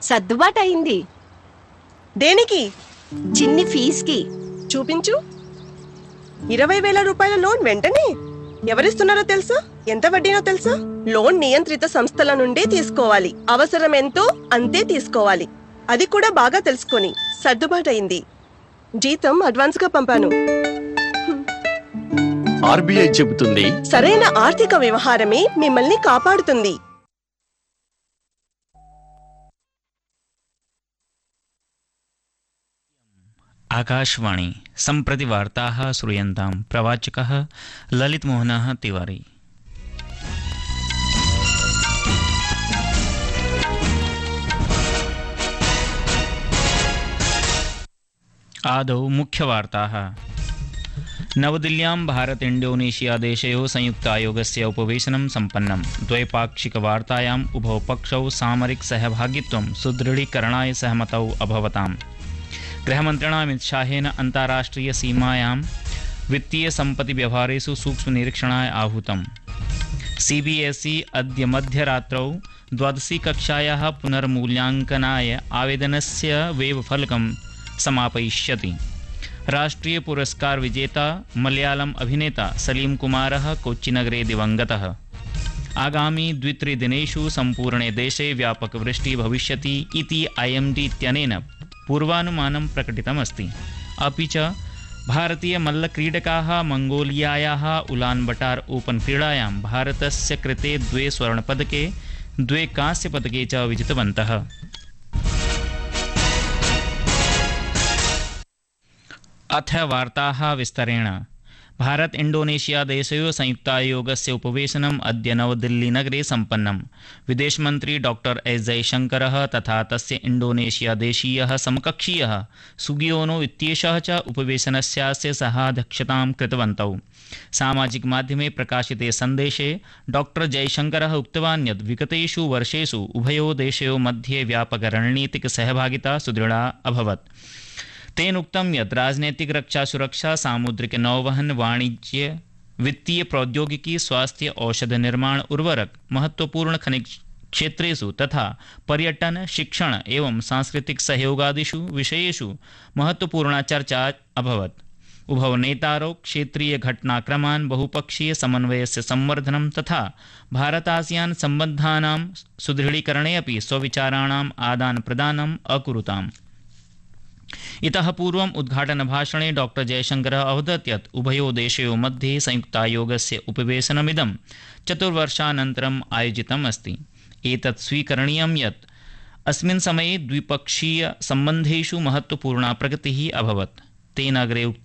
సర్దుబాటు అయింది. దేనికి? చిన్ని ఫీజుకి. చూపించు. 20,000 రూపాయల లోన్ వెంటనే ఎవరిస్తున్నారో తెలుసా? ఎంత వడ్డీనో తెలుసా? లోన్ నియంత్రిత సంస్థల నుండి తీసుకోవాలి. అవసరం ఎంతో అంతే తీసుకోవాలి. అది కూడా బాగా తెలుసుకొని. సర్దుబాటయింది. జీతం అడ్వాన్స్ గా పంపాను. ఆర్బీఐ చెబుతుంది, సరైన ఆర్థిక వ్యవహారమే మిమ్మల్ని కాపాడుతుంది. आकाशवाणी सम्प्रति वार्ताः श्रूयन्तां। प्रवाचकः ललितमोहनः तिवारी। आदौ मुख्यवार्ताः। नवदिल्ल्यां भारत इंडोनेशिया देशयोः संयुक्तायोगस्य उपवेशनं सम्पन्नम्। द्वैपाक्षिकवार्तायाम् उभौ पक्षौ सामरिक सहभागित्वं सुदृढीकरणाय सहमतौ अभवताम्। गृहमन्त्रिणा अमित शाहेन अन्ताराष्ट्रिय सीमायां वित्तीय सम्पत्ति व्यवहारेषु सूक्ष्म निरीक्षणाय आहूतम्। सीबीएसई अद्य मध्यरात्रौ द्वादशी कक्षायाः पुनर्मूल्याङ्कनाय आवेदनस्य वेबफलकं समापयिष्यति। राष्ट्रीय पुरस्कार विजेता मलयालम अभिनेता सलीम कुमारः कोच्चिनगरे दिवङ्गतः। आगामी 2-3 दिनेषु सम्पूर्णे देशे व्यापकवृष्टिः भविष्यति इति IMD इत्यनेन पूर्वानुमानं प्रकटितमस्ति। अपि च भारतीयमल्लक्रीडकाः मंगोलियायाः उलानबटार ओपन क्रीडायां भारतस्य कृते 2 स्वर्णपदके 2 कांस्यपदके च विजितवन्तः। अथ वार्ताः विस्तरेण। भारत इंडोनेशिया देशयोः संयुक्तायोगस्य उपवेशनम् अद्य नवदिल्लीनगरे सम्पन्नम्। विदेशमन्त्री डॉक्टर एस जयशंकरः तथा तस्य इंडोनेशिया देशीयः समकक्षीयः सुगियोनो इत्येषः च उपवेशनस्यास्य सहाध्यक्षतां कृतवन्तौ। सामाजिकमाध्यमे प्रकाशिते सन्देशे डॉक्टर जयशंकरः उक्तवान् यत् विगतेषु वर्षेषु उभयोः देशयोः मध्ये व्यापकरणनीतिकसहभागिता सुदृढा अभवत्। तेन उक्तं यत् राजनैतिक रक्षा सुरक्षा सामुद्रिक नौवहन वाणिज्य वित्तीय प्रौद्योगिकी स्वास्थ्य औषध निर्माण उर्वरक महत्वपूर्ण खनिज क्षेत्रेषु तथा पर्यटन शिक्षण एवं सांस्कृतिक सहयोगादिषु विषयेषु महत्वपूर्णा चर्चा अभवत्। उभौ नेतारौ क्षेत्रीय घटनाक्रमान् बहुपक्षीय समन्वयस्य संवर्धनं तथा भारत-आसियान सम्बन्धानां सुदृढीकरणे अपि स्वविचाराणाम् आदानप्रदानम् अकुरुताम्। इतः पूर्वम् उद्घाटनभाषणे डॉक्टर जयशंकरः अवदत् यत् उभयोः देशयोः मध्ये संयुक्तायोगस्य उपवेशनमिदं 4 वर्षानन्तरम् आयोजितम् अस्ति। एतत् स्वीकरणीयं यत् अस्मिन् समये द्विपक्षीय सम्बन्धेषु महत्वपूर्णा प्रगतिः अभवत्। तेन अग्रे उक्तम्